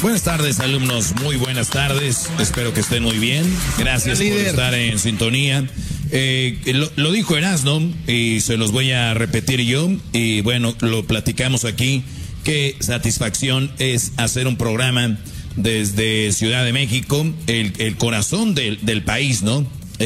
Buenas tardes, alumnos, muy buenas tardes, espero que estén muy bien, gracias por estar en sintonía. Lo dijo Erasmo y se los voy a repetir yo, y bueno, lo platicamos aquí, qué satisfacción es hacer un programa desde Ciudad de México, el corazón del país, ¿no?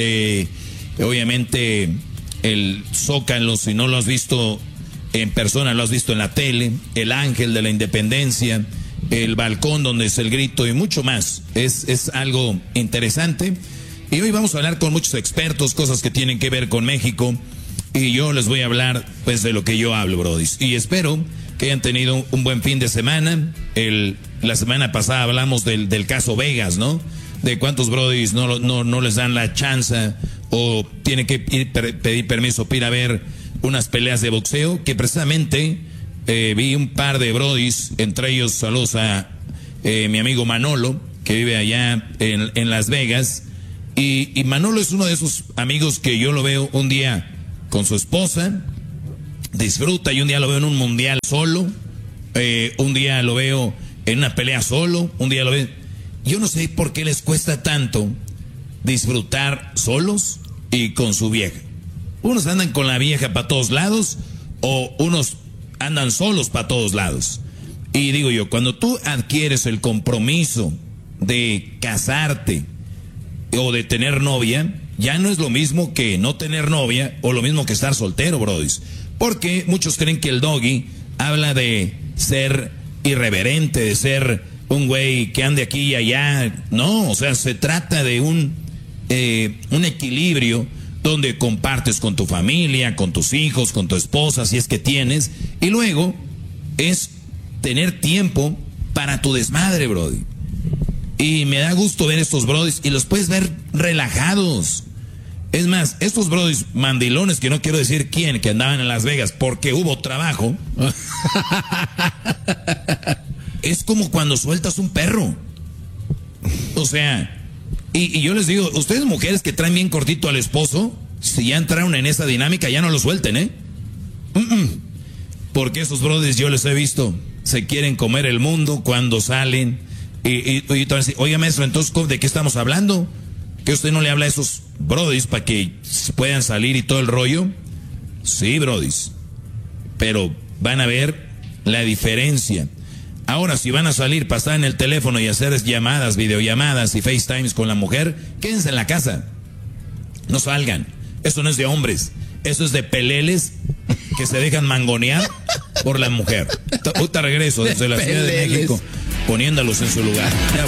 Obviamente el Zócalo, si no lo has visto en persona, lo has visto en la tele, el Ángel de la Independencia, el balcón donde es el grito y mucho más. Es algo interesante. Y hoy vamos a hablar con muchos expertos, cosas que tienen que ver con México. Y yo les voy a hablar, pues, de lo que yo hablo, brodis. Y espero que hayan tenido un buen fin de semana. La semana pasada hablamos del caso Vegas, ¿no? De cuántos brodis no les dan la chance o tienen que pedir permiso para ir a ver unas peleas de boxeo, que precisamente vi un par de brodis, entre ellos saludos a mi amigo Manolo, que vive allá en Las Vegas, y Manolo es uno de esos amigos que yo lo veo un día con su esposa, disfruta, y un día lo veo en un mundial solo, un día lo veo en una pelea solo, un día lo veo... Yo no sé por qué les cuesta tanto disfrutar solos y con su vieja. Unos andan con la vieja para todos lados, o unos andan solos para todos lados. Y digo yo, cuando tú adquieres el compromiso de casarte o de tener novia, ya no es lo mismo que no tener novia o lo mismo que estar soltero, brodis. Porque muchos creen que el doggy habla de ser irreverente, de ser un güey que ande aquí y allá. No, o sea, se trata de un equilibrio donde compartes con tu familia, con tus hijos, con tu esposa, si es que tienes, y luego es tener tiempo para tu desmadre, brody. Y me da gusto ver estos brodis y los puedes ver relajados. Es más, estos brodis mandilones, que no quiero decir quién, que andaban en Las Vegas porque hubo trabajo, es como cuando sueltas un perro. O sea... Y yo les digo, ustedes mujeres que traen bien cortito al esposo, si ya entraron en esa dinámica, ya no lo suelten, ¿eh? Porque esos brothers yo les he visto, se quieren comer el mundo cuando salen. Y te van a decir, oiga maestro, entonces ¿de qué estamos hablando? ¿Que usted no le habla a esos brothers para que puedan salir y todo el rollo? Sí, brothers, pero van a ver la diferencia. Ahora, si van a salir, pasar en el teléfono y hacer llamadas, videollamadas y FaceTimes con la mujer, quédense en la casa. No salgan. Eso no es de hombres. Eso es de peleles que se dejan mangonear por la mujer. Ahorita regreso desde la Ciudad de México, poniéndolos en su lugar.